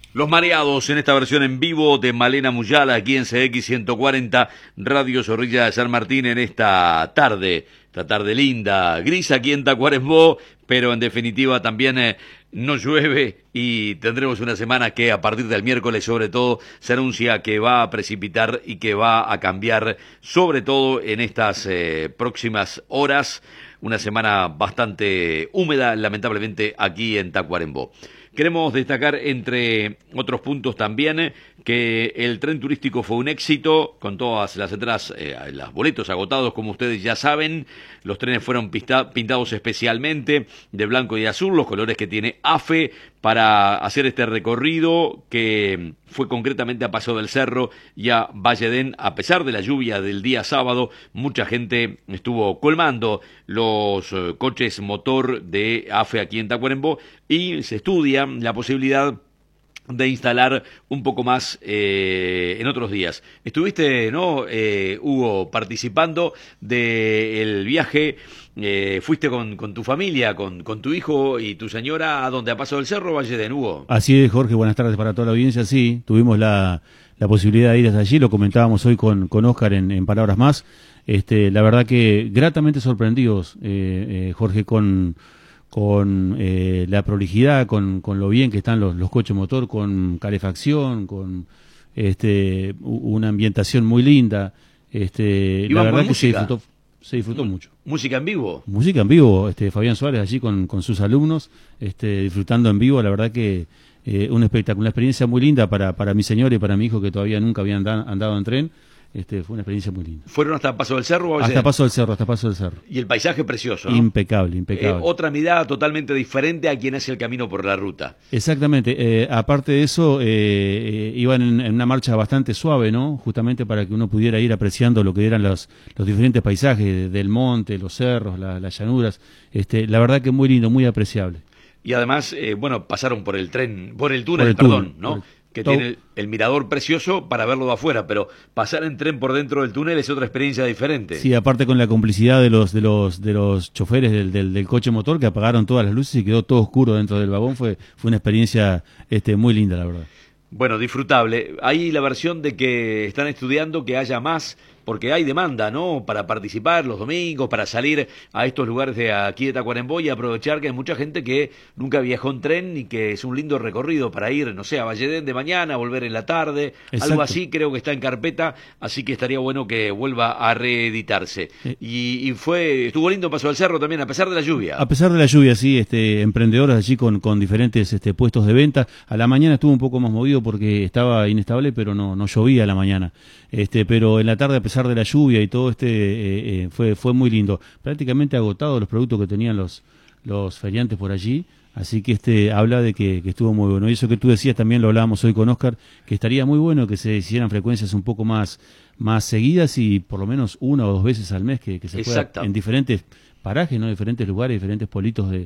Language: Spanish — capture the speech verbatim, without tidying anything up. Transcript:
Los Mareados en esta versión en vivo de Malena Muyala aquí en C X ciento cuarenta Radio Zorrilla de San Martín en esta tarde, esta tarde linda, gris aquí en Tacuarembó, pero en definitiva también eh, no llueve y tendremos una semana que a partir del miércoles sobre todo se anuncia que va a precipitar y que va a cambiar sobre todo en estas eh, próximas horas, una semana bastante húmeda lamentablemente aquí en Tacuarembó. Queremos destacar, entre otros puntos también, que el tren turístico fue un éxito, con todas las entradas, eh, los boletos agotados, como ustedes ya saben. Los trenes fueron pista, pintados especialmente de blanco y azul, los colores que tiene AFE, para hacer este recorrido, que fue concretamente a Paso del Cerro y a Valledén. A pesar de la lluvia del día sábado, mucha gente estuvo colmando los eh, coches motor de AFE aquí en Tacuarembó, y se estudia la posibilidad de instalar un poco más eh, en otros días. Estuviste, ¿no, eh, Hugo, participando del viaje? Eh, ¿Fuiste con, con tu familia, con, con tu hijo y tu señora a donde, a Paso del Cerro o Valledén, Hugo? Así es, Jorge, buenas tardes para toda la audiencia. Sí, tuvimos la, la posibilidad de ir hasta allí, lo comentábamos hoy con, con Oscar en, en Palabras Más. Este, la verdad que gratamente sorprendidos, eh, eh, Jorge, con... con eh, la prolijidad, con, con lo bien que están los, los coches motor, con calefacción, con este una ambientación muy linda. Este, la verdad que se disfrutó, se disfrutó mucho. ¿Música en vivo? Música en vivo, este Fabián Suárez allí con, con sus alumnos, este, disfrutando en vivo. La verdad que eh, un espectáculo, una experiencia muy linda para, para mi señor y para mi hijo, que todavía nunca habían andado, andado en tren. Este, fue una experiencia muy linda. ¿Fueron hasta Paso del Cerro? ¿O hasta Paso del Cerro, hasta Paso del Cerro. Y el paisaje precioso, ¿no? Impecable, impecable. Eh, otra mirada totalmente diferente a quien hace el camino por la ruta. Exactamente. Eh, aparte de eso, eh, eh, iban en, en una marcha bastante suave, ¿no? Justamente para que uno pudiera ir apreciando lo que eran los, los diferentes paisajes del monte, los cerros, la, las llanuras. Este, la verdad que muy lindo, muy apreciable. Y además, eh, bueno, pasaron por el tren, por el túnel, por el perdón, túnel, ¿no? El... que tiene el, el mirador precioso para verlo de afuera, pero pasar en tren por dentro del túnel es otra experiencia diferente. Sí, aparte con la complicidad de los de los de los choferes del, del, del coche motor, que apagaron todas las luces y quedó todo oscuro dentro del vagón, fue fue una experiencia este muy linda, la verdad. Bueno, disfrutable. Hay la versión de que están estudiando que haya más, porque hay demanda, ¿no?, para participar los domingos, para salir a estos lugares de aquí de Tacuarembó y aprovechar que hay mucha gente que nunca viajó en tren y que es un lindo recorrido para ir, no sé, a Valledén de mañana, volver en la tarde. Exacto. Algo así creo que está en carpeta, así que estaría bueno que vuelva a reeditarse. Sí. Y, y fue, estuvo lindo Paso del Cerro también, a pesar de la lluvia. A pesar de la lluvia, sí, este, emprendedores allí con, con diferentes este, puestos de venta. A la mañana estuvo un poco más movido porque estaba inestable, pero no, no llovía a la mañana. Este, pero en la tarde, a pesar de la lluvia y todo, este eh, eh, fue fue muy lindo. Prácticamente agotados los productos que tenían los los feriantes por allí, así que este habla de que, que estuvo muy bueno. Y eso que tú decías también lo hablábamos hoy con Oscar, que estaría muy bueno que se hicieran frecuencias un poco más más seguidas y por lo menos una o dos veces al mes que, que se pueda en diferentes parajes, no, diferentes lugares, diferentes politos de